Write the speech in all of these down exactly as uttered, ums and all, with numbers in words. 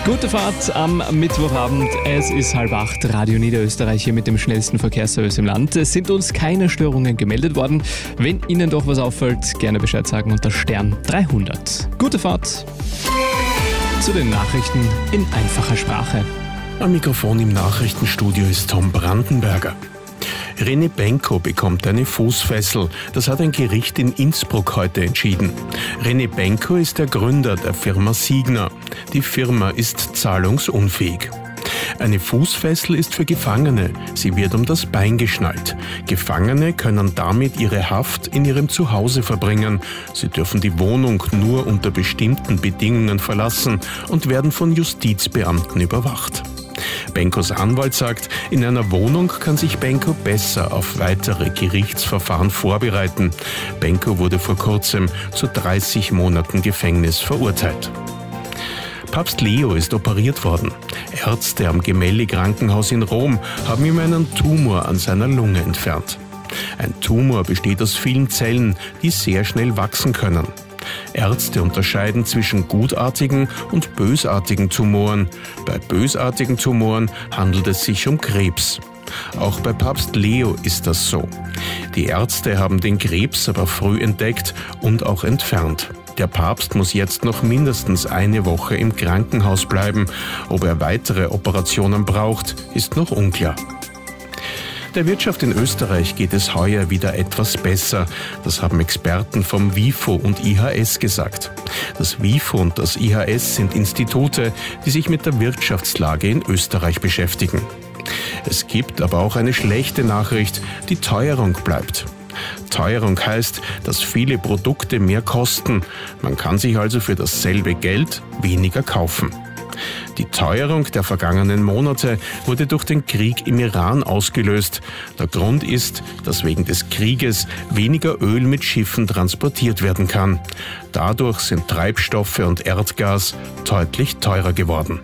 Gute Fahrt am Mittwochabend. Es ist halb acht. Radio Niederösterreich hier mit dem schnellsten Verkehrsservice im Land. Es sind uns keine Störungen gemeldet worden. Wenn Ihnen doch was auffällt, gerne Bescheid sagen unter Stern dreihundert. Gute Fahrt. Zu den Nachrichten in einfacher Sprache. Am Mikrofon im Nachrichtenstudio ist Tom Brandenberger. René Benko bekommt eine Fußfessel. Das hat ein Gericht in Innsbruck heute entschieden. René Benko ist der Gründer der Firma Signa. Die Firma ist zahlungsunfähig. Eine Fußfessel ist für Gefangene. Sie wird um das Bein geschnallt. Gefangene können damit ihre Haft in ihrem Zuhause verbringen. Sie dürfen die Wohnung nur unter bestimmten Bedingungen verlassen und werden von Justizbeamten überwacht. Benkos Anwalt sagt, in einer Wohnung kann sich Benko besser auf weitere Gerichtsverfahren vorbereiten. Benko wurde vor kurzem zu dreißig Monaten Gefängnis verurteilt. Papst Leo ist operiert worden. Ärzte am Gemelli-Krankenhaus in Rom haben ihm einen Tumor an seiner Lunge entfernt. Ein Tumor besteht aus vielen Zellen, die sehr schnell wachsen können. Ärzte unterscheiden zwischen gutartigen und bösartigen Tumoren. Bei bösartigen Tumoren handelt es sich um Krebs. Auch bei Papst Leo ist das so. Die Ärzte haben den Krebs aber früh entdeckt und auch entfernt. Der Papst muss jetzt noch mindestens eine Woche im Krankenhaus bleiben. Ob er weitere Operationen braucht, ist noch unklar. Der Wirtschaft in Österreich geht es heuer wieder etwas besser. Das haben Experten vom WIFO und I H S gesagt. Das WIFO und das I H S sind Institute, die sich mit der Wirtschaftslage in Österreich beschäftigen. Es gibt aber auch eine schlechte Nachricht, die Teuerung bleibt. Teuerung heißt, dass viele Produkte mehr kosten. Man kann sich also für dasselbe Geld weniger kaufen. Die Teuerung der vergangenen Monate wurde durch den Krieg im Iran ausgelöst. Der Grund ist, dass wegen des Krieges weniger Öl mit Schiffen transportiert werden kann. Dadurch sind Treibstoffe und Erdgas deutlich teurer geworden.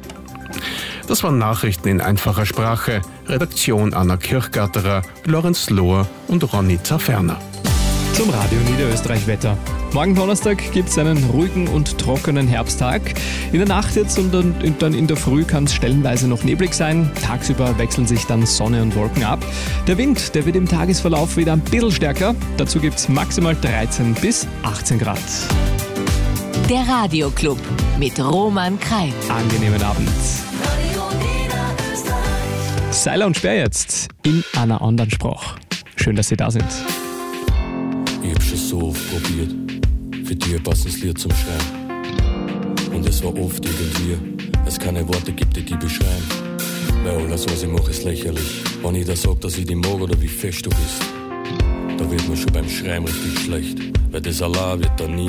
Das waren Nachrichten in einfacher Sprache. Redaktion Anna Kirchgatterer, Lorenz Lohr und Ronny Zerferner. Zum Radio Niederösterreich Wetter. Morgen Donnerstag gibt es einen ruhigen und trockenen Herbsttag. In der Nacht jetzt und dann in der Früh kann es stellenweise noch neblig sein. Tagsüber wechseln sich dann Sonne und Wolken ab. Der Wind, der wird im Tagesverlauf wieder ein bisschen stärker. Dazu gibt es maximal dreizehn bis achtzehn Grad. Der Radioclub mit Roman Kreil. Angenehmen Abend. Seiler und Sperr jetzt in einer anderen Sprache. Schön, dass Sie da sind. Ich hab schon so oft probiert, für dich ein passendes Lied zum Schreiben. Und es war oft irgendwie, es keine Worte gibt, die die beschreiben. Weil alles, was ich mache, ist lächerlich. Wenn ich da sag, dass ich dich mag oder wie fest du bist, da wird mir schon beim Schreiben richtig schlecht. Weil das allein wird dann nie